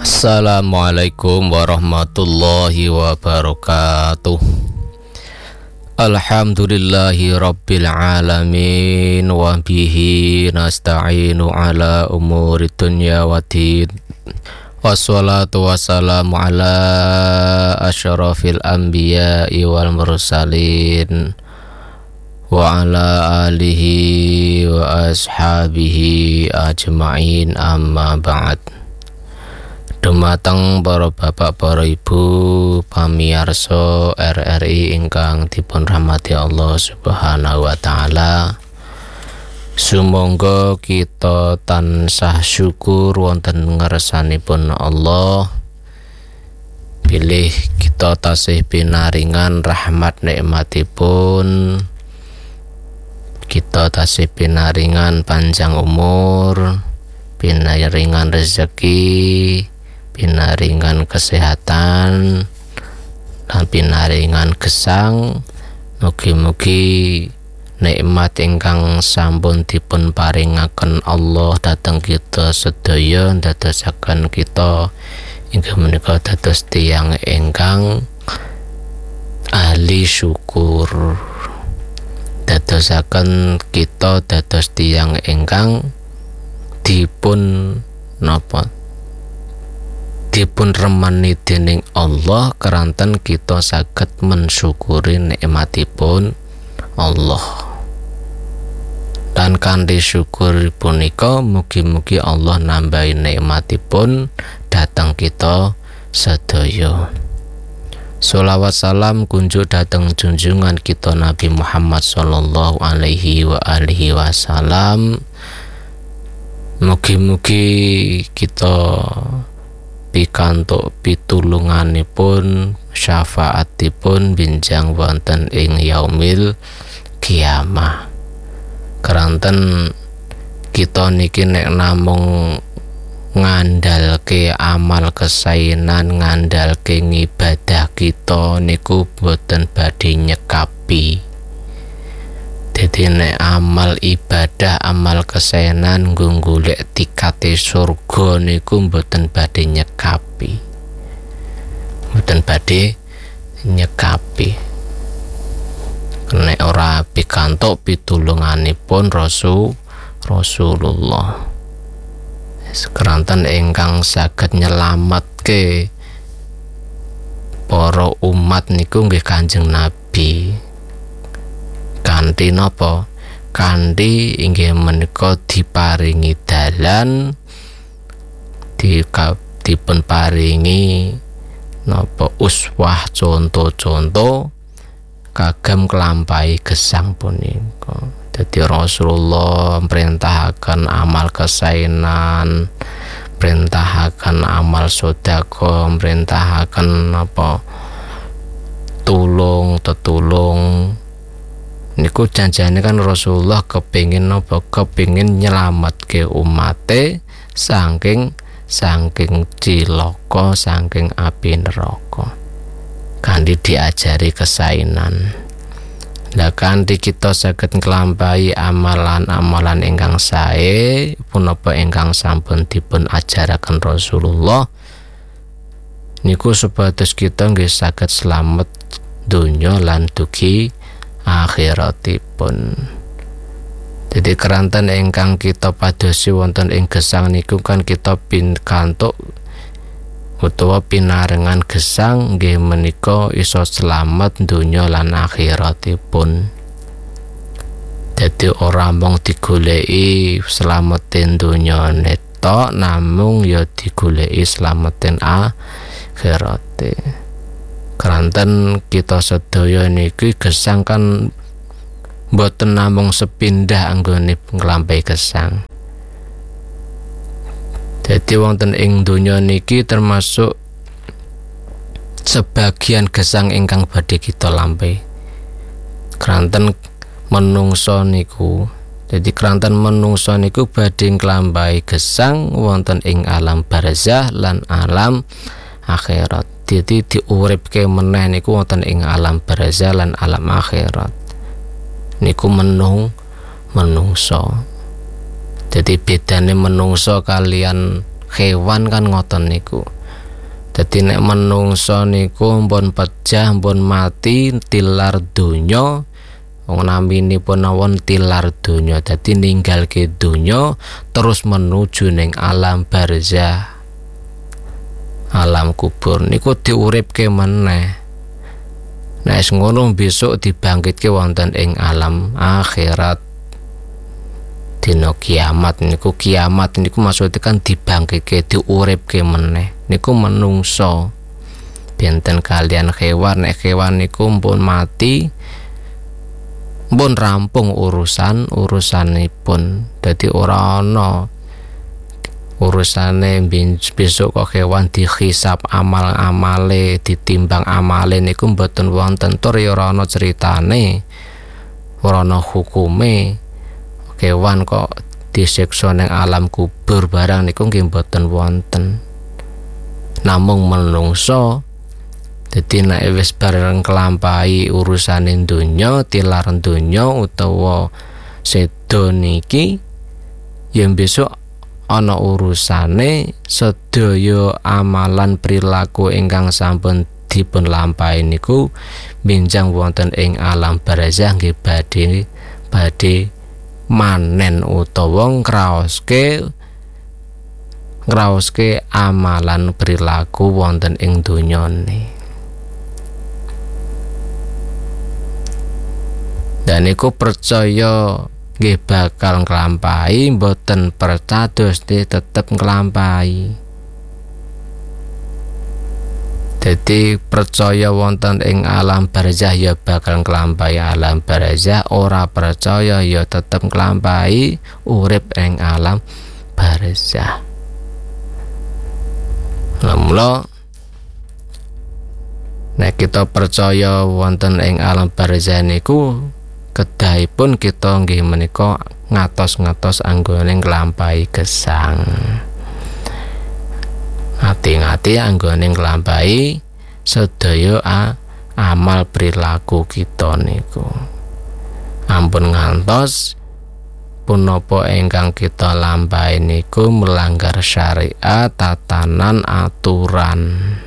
Assalamualaikum warahmatullahi wabarakatuh. Alhamdulillahi rabbil alamin, wa bihi nasta'inu ala umuri dunya waddin. Wassalatu wassalamu ala asyrafil anbiya'i wal mursalin wa ala alihi wa ashabihi ajma'in, amma ba'd. Dumateng para bapak, para ibu, pamirsa RRI ingkang dipun rahmati Allah Subhanahu wa taala. Sumangga kita tansah syukur wonten ngarsanipun Allah, bilih kita tasih pinaringan rahmat nikmatipun, kita tasih pinaringan panjang umur, pinaringan rezeki, pinaringan kesehatan, dan pinaringan gesang. Mugi-mugi nikmat ingkang sampun dipun paringaken Allah dhateng kita sedaya ndadosaken kita inggih menika dados tiyang ingkang ahli syukur, dadosaken kita dados tiyang ingkang dipun remani dening Allah keranten kita saged mensyukuri nikmatipun Allah. Dan kanthi syukur punika mugi-mugi Allah nambahi nikmatipun dhateng kita sedaya. Sholawat salam kunjuk dhateng junjungan kita Nabi Muhammad sallallahu alaihi wa alihi wasallam. Mugi-mugi kita pikantuk pitulunganipun, syafaatipun binjang wonten ing yaumil kiamah. Keranten kita niki nek namung ngandalke amal kesainan, ngandalke ngibadah kita niku boten badhe nyekapi. Dadi nek amal ibadah, amal kesenan nggo golek tikate surga niku mboten badhe nyekapi. Mboten badhe nyekapi. Nek ora pikantuk pitulunganipun Rasulullah. Sekeranten ingkang saged nyelametke para umat niku nggih Kanjeng Nabi. Kanthi napa? Kanthi inggih menika diparingi dalan, dipun paringi napa uswah, conto-conto kagem kelampahi gesang punika. Dadi Rasulullah merintahaken amal kesainan, merintahaken amal sedekah, merintahaken napa tetulung niku janjane kan Rasulullah kepingin napa, kepingin nyelametke umate saking cilaka, saking api neraka. Kanthi diajari kesainan. Lah kanthi kita saged nglampahi amalan-amalan ingkang sae punapa ingkang sampun dipun ajaraken Rasulullah niku supados kita nggih saged slamet donya lan dugi akhiratipun. Jadi keranten ingkang kita padosi wonten ing gesang niku kan kita pikantuk utawa pinarengan gesang nggih menika iso slamet donya lan akhiratipun. Dadi ora mung digoleki slametin donya netok, namung ya digoleki slametin akhirate. Keranten kita sedaya niki gesang kan mboten namung sepindah anggone nglampahi gesang. Dadi wonten ing donya niki termasuk sebagian gesang ingkang badhe kita lampahi. Keranten menungso niku, jadi keranten menungso niku badhe nglampahi gesang wonten ing alam barzah lan alam akhirat. Jadi diuripke meneh niku wonten ing alam barzah lan alam akhirat. Niku menungso. Jadi bedane menungso kalian hewan kan ngoten niku. Dadi nek menungso niku mpun pejah mpun mati tilar donya, wong naminipun awon tilar donya, dadi ninggalke donya terus menuju ning alam barzah, alam kubur niku diuripke meneh. Nek ngono besok dibangkitke wonten ing alam akhirat. Dina kiamat niku, kiamat niku maksudnya kan dibangkitke, diuripke meneh. Niku menungso benten kalian hewan. Nek hewan niku mpun mati mpun rampung urusanipun, dadi ora ana urusane besok kok hewan dihisab amal-amale, ditimbang amale niku mboten wonten tur ya ora ana critane, ora ana hukume. Kewan kok disiksa ning alam kubur barang niku nggih mboten wonten. Namung menungso dadi nek wis bareng kelampahi urusane donya, tilar donya utawa sedo niki yen besok ana urusane sedaya amalan perilaku ingkang sampun dipun lampahi niku benjang wonten ing alam barzah nggih badhe manen utawa ngraoske amalan perilaku wonten ing donyane. Dan niku percaya nggih bakal nglampahi, mboten percados tetep nglampahi. Jadi percaya wonten ing alam barzah ya bakal nglampahi alam barzah, ora percaya ya tetep nglampahi urip ing alam barzah. Mula nek kita percaya wonten ing alam barzah niku kedahipun kita nggih menika ngatos-ngatos anggone nglampahi gesang. Hati-hati anggone nglampahi sedaya amal perilaku kita niku. Ampun ngantos punapa ingkang kita lampahi niku melanggar syariat, tatanan, aturan.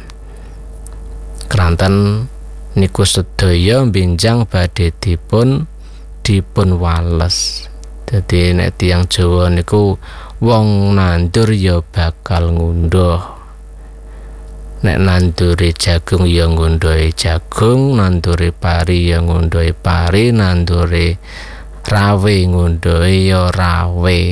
Kranten niku sedaya benjang badhe dipun wales. Dadi nek tiyang Jawa niku wong nandur ya bakal ngunduh. Nek nanduri jagung ya ngunduhi jagung, nanduri pari ya ngunduhi pari, nanduri rawe ngunduhi ya rawe.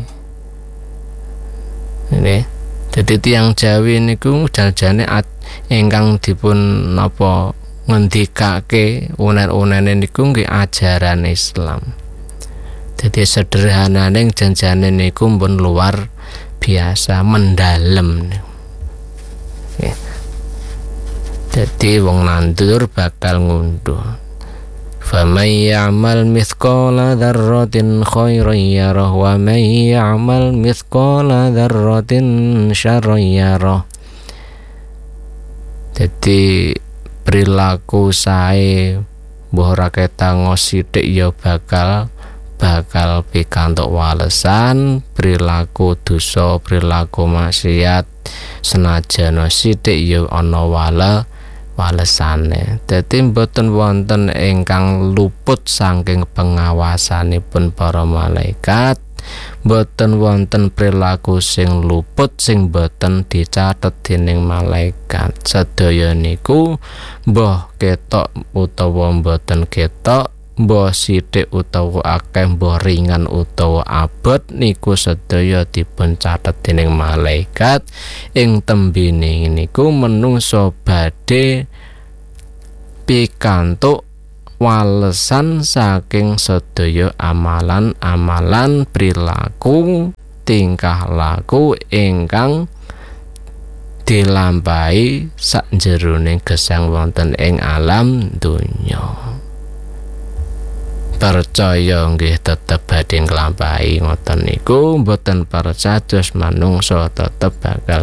Ini jadi tiyang Jawi niku janjane ingkang dipun napa ngendikake unen-unene niku nggih ajaran Islam. Jadi sederhanane janjane niku pun luar biasa mendalem. Jadi wong nandur bakal ngunduh. Faman ya'mal mithqala dzarratin khairan yarah wa man ya'mal mithqala dzarratin syarran yarah. Jadi perilaku sae mbah ora ketang sithik ya bakal pikantuk walesan. Perilaku dosa, perilaku maksiat senajan sithik ya ana walesane. Dadi mboten wonten ingkang luput saking pengawasanipun para malaikat, mboten wonten perilaku sing luput sing mboten dicatet dening malaikat. Sedaya niku mbah ketok utawa mboten ketok, mbah sithik utawa akeh, mbah ringan utawa abot, niku sedaya dipun catet dening malaikat. Ing tembene niku menungsa badhe pikantuk walesan saking sedaya amalan-amalan perilaku tingkah laku ingkang dilampahi sakjeroning gesang wonten ing alam donya. Percaya nggih tetep badhe nglampahi ngoten niku, mboten percados manungsa tetep bakal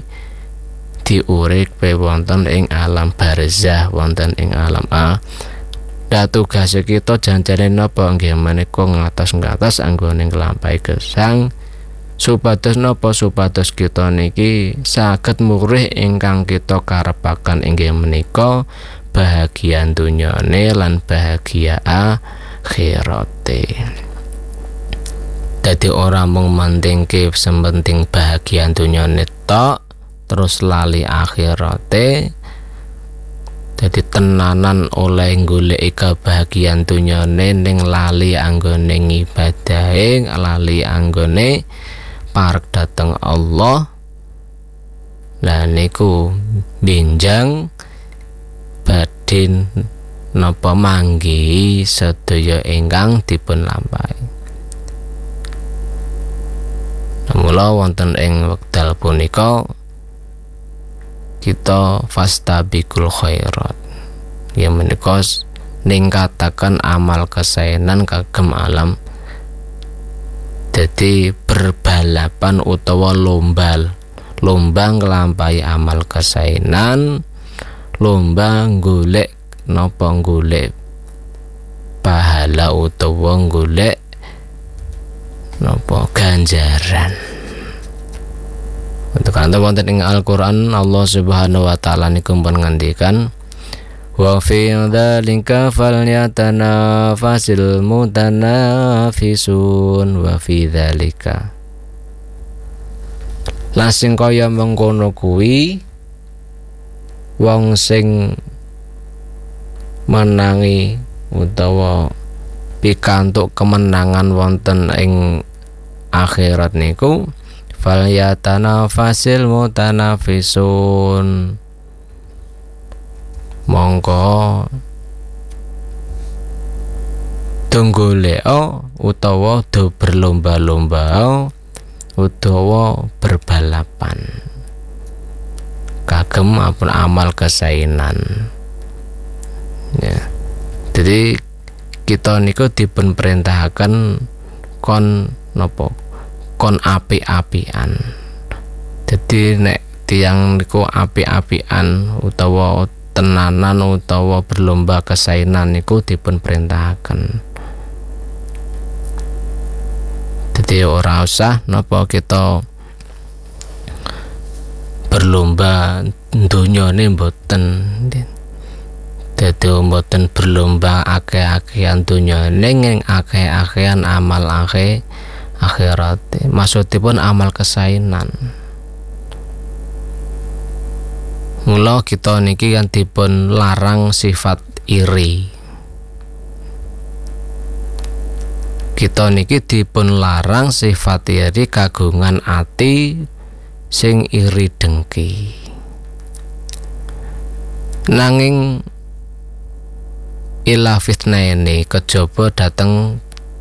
diurip wonten ing alam barzah, wonten ing alam tugas kita janjane napa nggih menika ngatos-ngatos anggone nglampahi gesang Supados napa? Supados kita niki saged murih ingkang kita karepaken inggih menika bahagia dunyane lan bahagia akhirate. Dadi ora mung mantingke sementing bahagia dunyane tok terus lali akhirate. Dadi tenanan oleh golek kebahagiaan dunyane ning lali anggone ngibadahe, lali anggone parek dateng Allah. Lah niku benjang badhe napa manggihi sedaya ingkang dipun lampahi. Mula wonten ing wekdal punika kita fastabiqul khairat, ya menika ningkataken amal kesaenan kagem alam. Jadi berbalapan utawa lomba nglampahi amal kesaenan, lomba golek napa golek pahala utawa golek napa ganjaran. Untuk kanthi wonten ing Al-Qur'an Allah Subhanahu wa taala niku pun ngendikan wa fi dzalika falyatanafasil mutanafisun wa fi dzalika lan sing kaya mengkono kuwi wong sing menangi utawa pikantuk kemenangan wonten ing akhirat niku falyatanafasil mutanafisun, mongko donggoleo utawa do berlomba-lomba utawa berbalapan kagem apun amal kesaenan. Ya. Jadi kita niku dipun perintahaken kon napa? Kon api-apian. Jadi nek tiyang niku api-apian utawa tenanan utawa berlomba kesaenan niku dipun perintahaken. Jadi ora usah napa kita berlomba dunyane mboten. Dadi mboten berlomba akeh-akehan dunyane ning akeh-akehan amal akhirat. Maksudipun amal kesaenan. Mula kita niki kan dipun larang sifat iri. Kita niki dipun larang sifat iri kagungan ati sing iri dengki. Nanging ila fitnaene kejaba dateng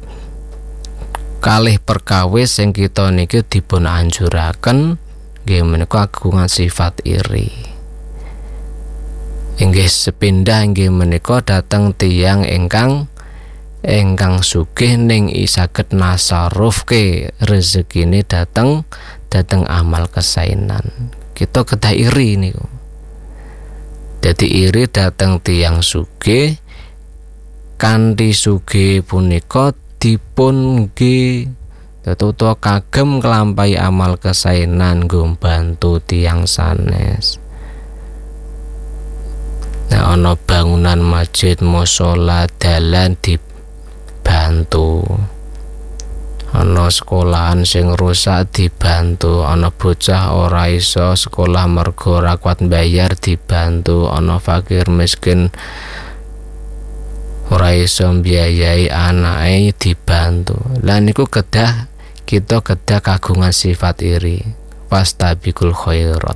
kalih perkawis sing kita niki dipun anjuraken nggih menika kagungan sifat iri. Inggih sepindah inggih menika dateng tiyang ingkang sugih ning saged nasarufke rezekine dateng amal kesaenan. Kita kedah iri niku. Dadi iri dateng tiyang sugih kanthi sugih punika dipun nggih utawa kagem nglampahi amal kesaenan nggo bantu tiyang sanes. Nah ana bangunan masjid musala dalan dibantu, ana sekolahan sing rusak dibantu, ana bocah ora iso sekolah mergo ora kuat bayar dibantu, ana fakir miskin ora iso mbiayai anake dibantu. Lah niku kita kedah kagungan sifat iri. Fastabiqul khairat.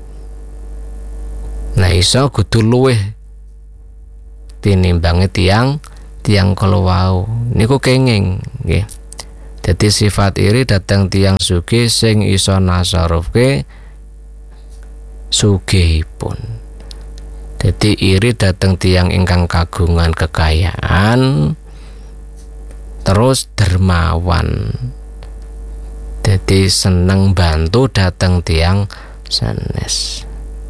Nah iso kudu luweh tinimbangi tiang kalau wau niku kenging nggih. Dadi sifat iri datang tiang sugih sing iso nasarufke sugihipun. Jadi iri datang tiang ingkang kagungan kekayaan terus dermawan. Jadi seneng bantu datang tiang sanes.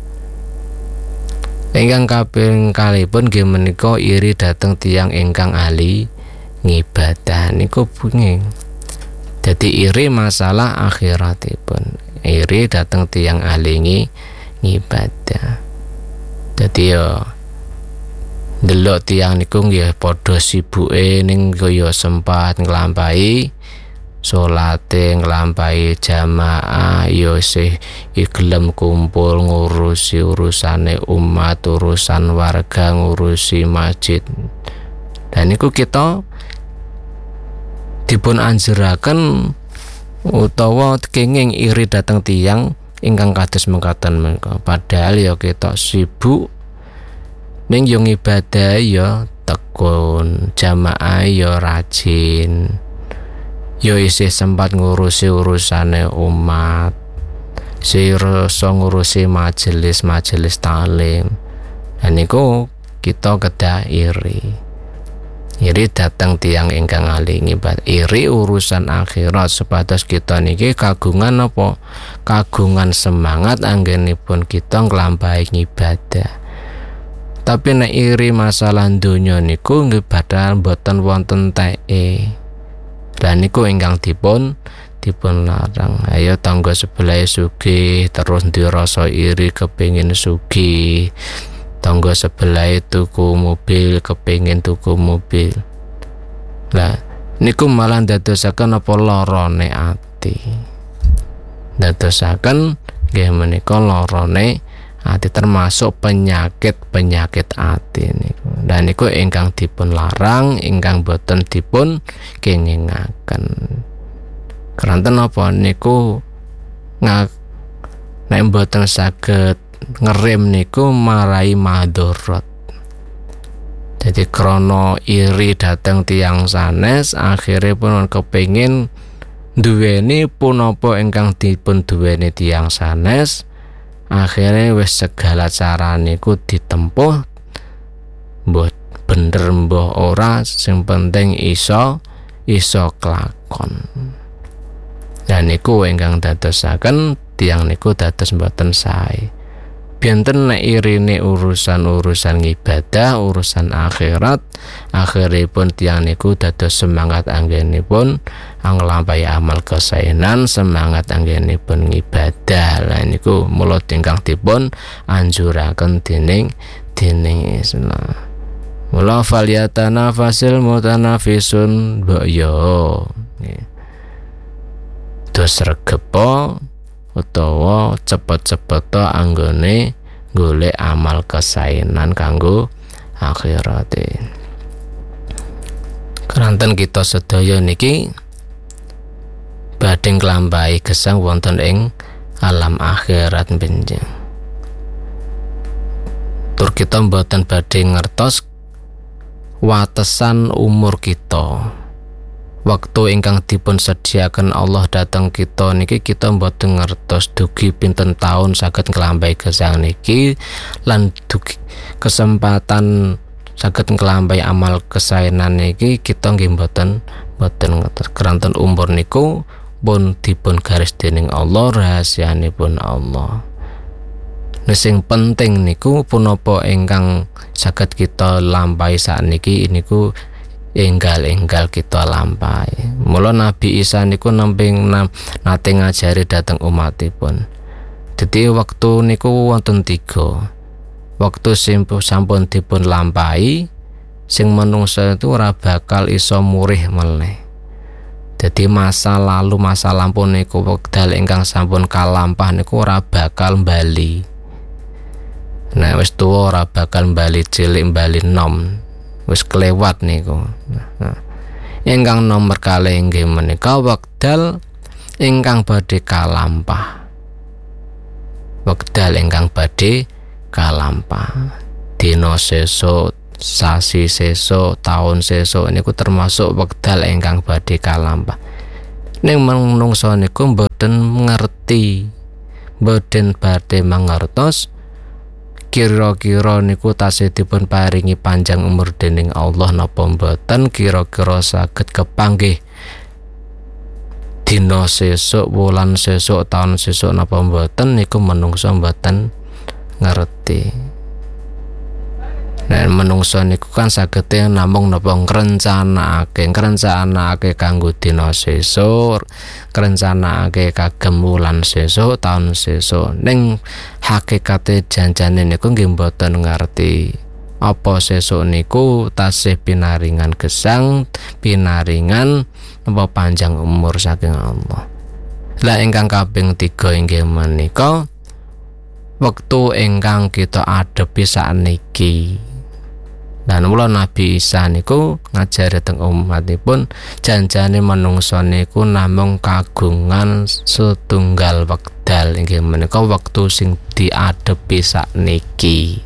Ingkang kaping kalipun nggih menika iri datang tiang ingkang ahli ngibadah niku bunging. Jadi iri masalah akhiratipun, iri dateng tiyang ahli ngibadah. Jadi ya delok tiyang niku nggih padha sibuke ning kaya sempat nglampahi salate, nglampahi jamaah, ya isih gelem kumpul ngurusi urusane umat, urusan warga, ngurusi masjid. Dan niku kita dipun anjuraken utawa kenging iri dateng tiyang ingkang kados mekaten menika. Padahal ya kita sibuk ning yo ibadah ya tekun, jamaah ya rajin, yo isih sempat ngurusi urusane umat, sirsa ngurusi majelis taklim. Dan niku kita kedah iri datang tiang ingkang ahli ngibadah, iri urusan akhirat, supados kita niki kagungan apa? Kagungan semangat anggenipun kita nglampahi ngibadah. Tapi nek iri masalah donya niku ngibadah boten wonten teke. Lah niku ingkang dipun larang. Ayo tangga sebelah sugih terus dirasa iri kepengin sugih. Tangga sebelah tuku mobil kepengin tuku mobil. Lah niku malah dadosaken apa larane ati. Dadosaken nggih menika larane ati, termasuk penyakit ati niku. Dan niku ingkang dipun larang, ingkang boten dipun kengingaken. Keranten apa niku nek boten saged ngerem niku marai madharat. Jadi krana iri dateng tiyang sanes, akhire pun kepengin duweni punapa ingkang dipun duweni tiyang sanes. Akhirnya wis segala cara niku ditempuh, mbah bener mbah ora, sing penting iso kelakon. Dan niku ingkang dadosaken tiyang niku dados mboten sae. Benten nek irine urusan ibadah, urusan akhirat, akhiripun tiyang niku dados semangat anggenipun nglampahi amal kesaenan, semangat anggenipun ngibadah. Lah niku mula ingkang dipun anjuraken dening Islam. Mula falyatanafasil mutanafisun mbaya. Dos regepa utawa cepet-cepet anggone golek amal kesaenan kanggo akhirate. Keranten kita sedaya niki badhe nglampahi gesang wonten ing alam akhirat benjing. Tur kita mboten badhe ngertos watesan umur kita. Waktu ingkang dipun sediaken Allah dateng kita niki kita mboten ngertos dugi pinten taun saged nglampahi gesang niki, lan dugi kesempatan saged nglampahi amal kesaenan niki kita nggih mboten ngertos. Keranten umur niku pun dipun garis dening Allah, rahasianipun Allah. Sing penting niku punapa ingkang saged kita lampahi sakniki niku enggal kita lampahi. Mula Nabi Isa niku nate ngajari dateng umatipun. Dadi waktu niku wonten 3. Waktu sampun dipun lampahi, sing manungsa itu ora bakal iso murih meneh. Dadi masa lampun niku wekdal ingkang sampun kalampah niku ora bakal bali. Nah wis tuwa ora bakal bali cilik bali nom. Wis kelewat niku. Ingkang nomor kalih inggih menika wekdal ingkang badhe kalampah. Wekdal ingkang badhe kalampah. Dina sesuk, sasi sesuk, taun sesuk niku termasuk wekdal ingkang badhe kalampah. Ning manungsa niku mboten ngerti, mboten badhe mangertos kira-kira niku tasih dipun paringi panjang umur dening Allah napa mboten, kira-kira saged kepanggih dina sesuk, wulan sesuk, taun sesuk napa mboten, niku menungso mboten ngerti. Nek menungso niku kan sagete namung napa ngrencanakake kanggo dina sesuk, ngrencanakake kagem wulan sesuk, taun sesuk. Ning hakikate janjane niku nggih mboten ngerti apa sesuk niku tasih pinaringan gesang, pinaringan napa panjang umur saking Allah. Lah ingkang kaping 3 inggih menika wektu ingkang kita adepi sakniki. Dan mula Nabi Isa niku ngajari teng umatipun janjane manungsa niku namung kagungan setunggal wekdal inggih menika wektu sing diadepi sakniki.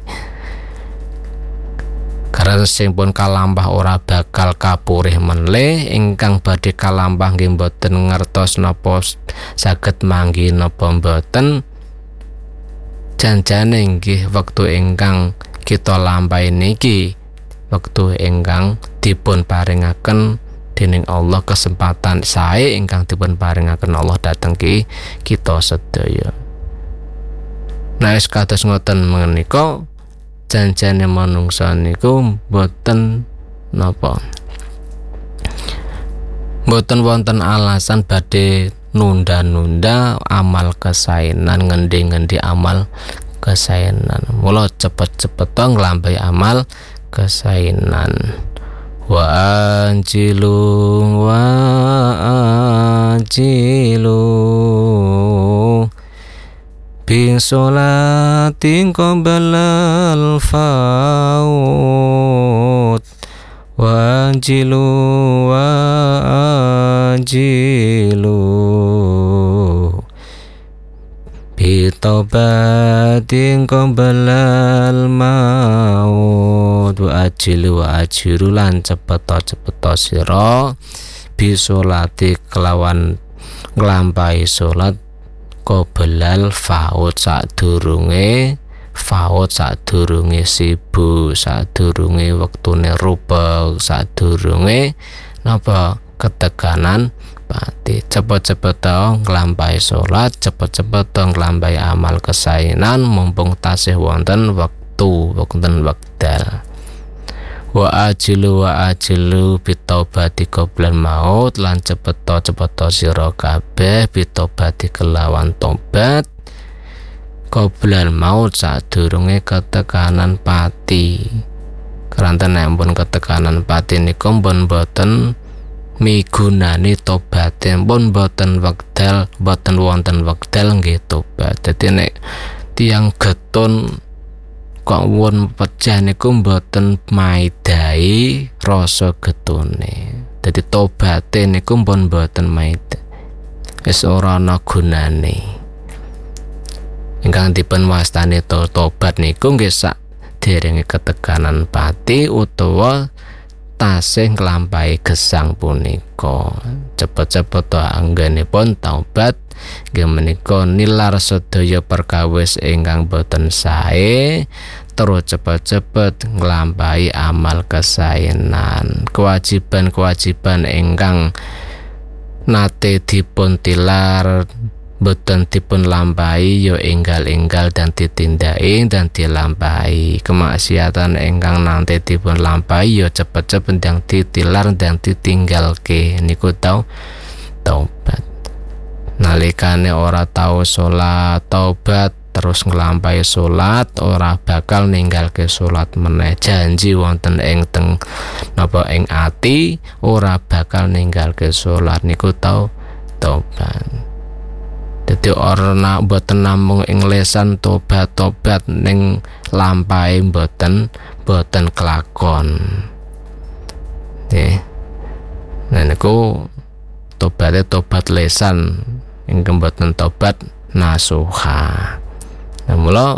Karena sing pun kalampah ora bakal kapurih meneh, ingkang badhe kalampah nggih mboten ngertos napa saged manggi napa mboten. Janjane inggih wektu ingkang kita lampahi niki wektu ingkang dipun paringaken dening Allah, kesempatan sae ingkang dipun paringaken Allah dhateng kita sedaya. Nah wis kados ngoten menika janjane manungsa niku boten napa, boten wonten alasan badhe nunda-nunda amal kesaenan, ngendi-ngendi amal kesaenan. Mula cepet-cepet nglampahi amal kesaenan. Wa anjilu bisolatin qablalal faut wa anjilu bitobatin qablalal maut wa ajiru lan cepeta sira bisolati kelawan nglampahi salat qablalal faut sadurunge sibuk, sadurunge wektune rubek, sadurunge napa keteganan pati. Cepet-cepet nglampahi salat, cepet-cepet nglampahi amal kesaenan mumpung tasih wonten wektu, wonten wekdal. Wa ajilu bitobati qoblal maut lan cepeta sira kabeh bitobati kelawan tobat qoblal maut sadurunge ketekanan pati. Keranten nek pun ketekanan pati niku pun boten migunani tobate, pun boten wekdal, boten wonten wekdal nggih tobat. Dadi nek tiyang getun kok won pecah niku mboten maidai rasa getune. Dadi tobate niku pun mboten maida, wis ora ana gunane. Ingkang dipun wastani tobat niku nggih sak derenge ketekanan pati utawa tasih nglampahi gesang punika. Cepet-cepet anggenipun taubat nggih menika nilar sedaya perkawis ingkang boten sae, terus cepet-cepet nglampahi amal kesaenan. Kewajiban-kewajiban ingkang nate dipun tilar boten dipun lampahi ya enggal-enggal dan ditindaki dan dilampahi. Kemaksiatan ingkang nate dipun lampahi ya cepet-cepet yang ditilar dan ditinggalke niku taubat. Nalikane ora tau salat taubat terus nglampahi salat, ora bakal ninggalke salat meneh. Janji wonten ing napa ing ati ora bakal ninggalke salat niku taubat. Dadi ora boten namung ing lesan tobat ning lampahe boten kelakon. Nah niku tobat lesan ingkang boten tobat nasuha. Nah mula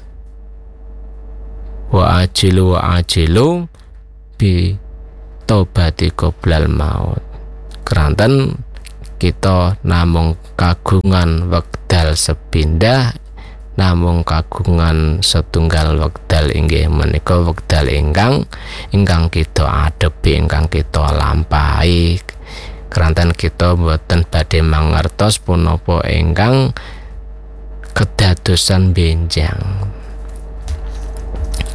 wa ajilu bi tobati qoblal maut. Keranten kita namung kagungan wekdal sepindah, namung kagungan setunggal wekdal inggih menika wekdal ingkang kita adepi, ingkang kita lampahi. Keranten kita boten badhe mangertos punapa ingkang kedadosan benjang.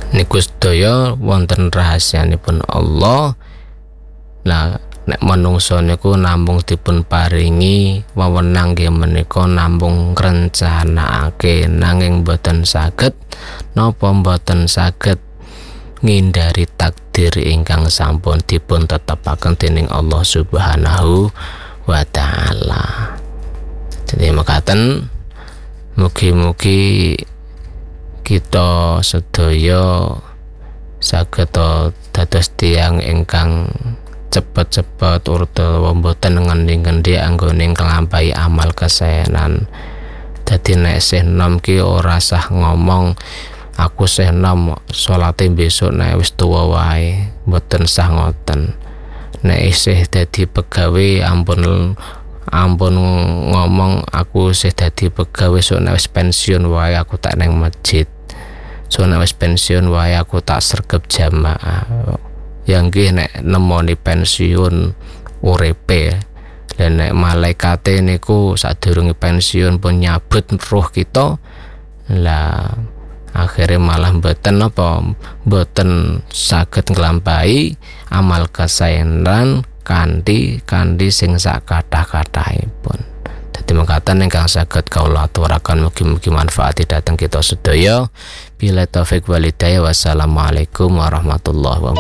niku sedaya wonten rahasianipun Allah. Nah, nek manungsa niku namung dipun paringi wewenang nggih menika namung ngrencanakake, nanging boten saged napa boten saged ngindari takdir ingkang sampun dipun tetepaken dening Allah Subhanahu wa taala. Jadi mekaten mugi-mugi kita sedaya saged dados tiyang ingkang cepet-cepet utawa mboten ngendi-endi anggone nglampahi amal kesenan. Dadi nek isih nom ki ora sah ngomong aku isih nom salate besok nek wis tuwa wae, mboten sah ngoten. Nek isih dadi pegawe ampun ngomong aku isih dadi pegawe sok nek wis pensiun wae aku tak nang masjid. So nek wis pensiun wae aku tak sregep jamaah. Yang nggih nek nemoni pensiun uripe. Dan nek malaikate niku sadurunge pensiun pun nyabut roh kita. Lah akhirnya malah mboten saged nglampahi amal kesaenan kanthi sing sak kathah-kathahipun. Dadi mekaten ingkang saged kawula aturaken mugi-mugi manfaat dhateng kita sedaya. Bila taufik wal hidayah. Wassalamualaikum warahmatullahi wabarakatuh.